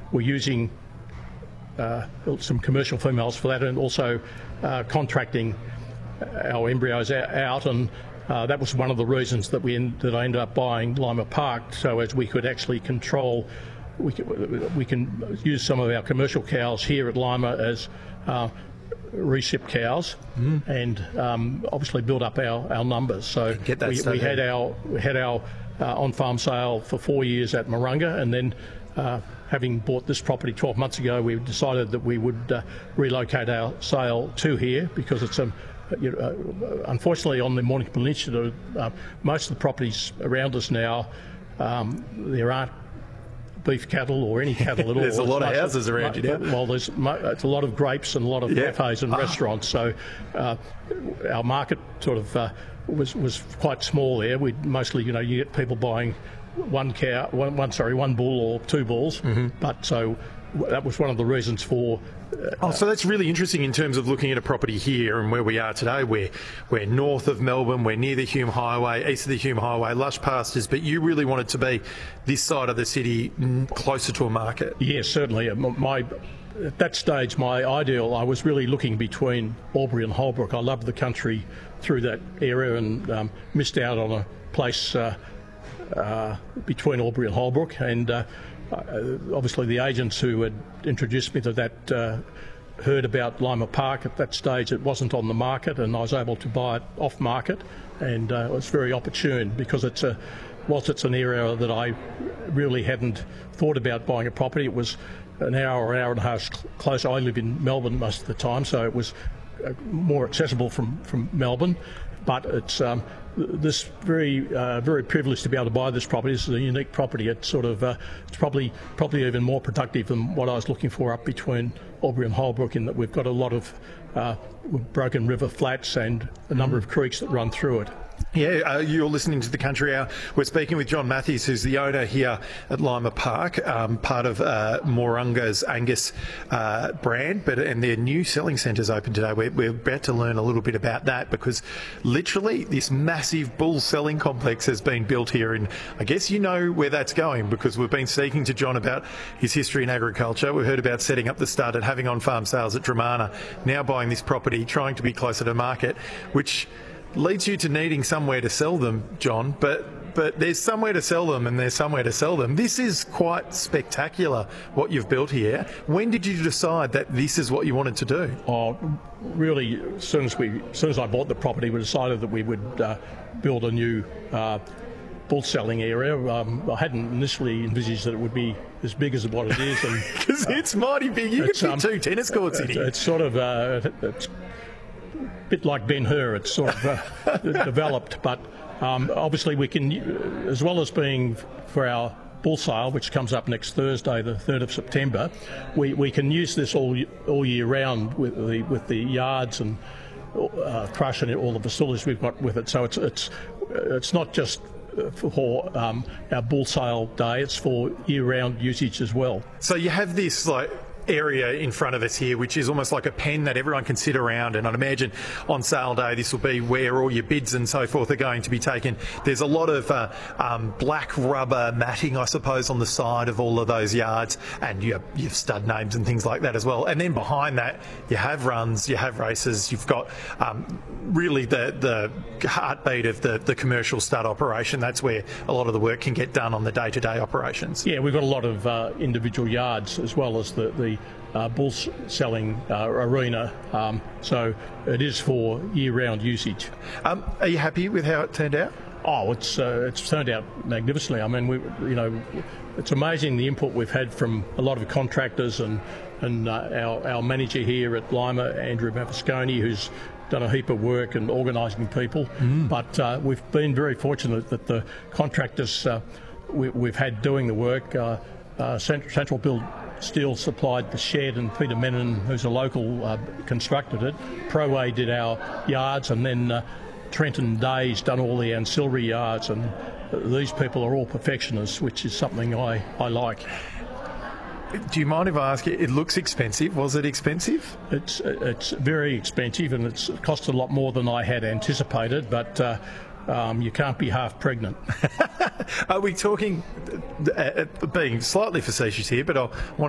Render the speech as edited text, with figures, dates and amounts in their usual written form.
we're using some commercial females for that, and also contracting our embryos out, and that was one of the reasons that I ended up buying Lima Park, so as we could actually control. We can use some of our commercial cows here at Lima as recip cows, and obviously build up our numbers. So we had our on-farm sale for 4 years at Moorunga, and then having bought this property 12 months ago, we decided that we would relocate our sale to here, because it's unfortunately on the Mornington Peninsula, most of the properties around us now, there aren't beef cattle or any cattle at all. There's a lot of houses around you now. Well, it's a lot of grapes and a lot of cafes and restaurants. So our market sort of was quite small there. We mostly, you get people buying one bull or two bulls. But so that was one of the reasons for. So that's really interesting in terms of looking at a property here and where we are today. We're north of Melbourne, we're near the Hume Highway, east of the Hume Highway, lush pastures, but you really wanted to be this side of the city, closer to a market. Yes, certainly. At that stage, my ideal, I was really looking between Albury and Holbrook. I loved the country through that area, and missed out on a place between Albury and Holbrook, and obviously the agents who had introduced me to that heard about Lima Park. At that stage it wasn't on the market, and I was able to buy it off market, and it was very opportune, because whilst it's an area that I really hadn't thought about buying a property, it was an hour and a half closer. I live in Melbourne most of the time, so it was more accessible from Melbourne. But it's this very privileged to be able to buy this property. This is a unique property. It's sort of it's probably even more productive than what I was looking for up between Albury and Holbrook, in that we've got a lot of broken river flats and a number of creeks that run through it. Yeah, you're listening to The Country Hour. We're speaking with John Matthews, who's the owner here at Lima Park, part of Moorunga's Angus brand, and their new selling centre's open today. We're about to learn a little bit about that, because literally this massive bull selling complex has been built here, and I guess you know where that's going, because we've been speaking to John about his history in agriculture. We've heard about setting up the stud and having on-farm sales at Dramana, now buying this property, trying to be closer to market, which leads you to needing somewhere to sell them, John, but there's somewhere to sell them, and there's somewhere to sell them. This is quite spectacular, what you've built here. When did you decide that this is what you wanted to do? Oh, really, as soon as I bought the property, we decided that we would build a new bull selling area. I hadn't initially envisaged that it would be as big as what it is, because it's mighty big. You could fit 2 tennis courts in here. It's sort of it's a bit like Ben-Hur. It's sort of developed, but obviously we can, as well as being for our bull sale, which comes up next Thursday, the 3rd of September, we can use this all year round with the yards and crush and all the facilities we've got with it. So it's not just for our bull sale day, it's for year-round usage as well. So you have this area in front of us here, which is almost like a pen that everyone can sit around, and I'd imagine on sale day this will be where all your bids and so forth are going to be taken. There's a lot of black rubber matting, I suppose, on the side of all of those yards, and you have stud names and things like that as well. And then behind that you have runs, you have races, you've got really the heartbeat of the commercial stud operation. That's where a lot of the work can get done on the day-to-day operations. Yeah, we've got a lot of individual yards as well as the bull selling arena, so it is for year-round usage. Are you happy with how it turned out? Oh, it's turned out magnificently. I mean, it's amazing the input we've had from a lot of contractors and our manager here at Lima, Andrew Mavasconi, who's done a heap of work and organising people. But we've been very fortunate that the contractors we've had doing the work, Central Build Steel supplied the shed, and Peter Menon, who's a local, constructed it. ProWay did our yards, and then Trenton Day's done all the ancillary yards, and these people are all perfectionists, which is something I like. Do you mind if I ask you, it looks expensive. Was it expensive? It's very expensive, and it's cost a lot more than I had anticipated, but you can't be half pregnant. Are we talking, being slightly facetious here, but I want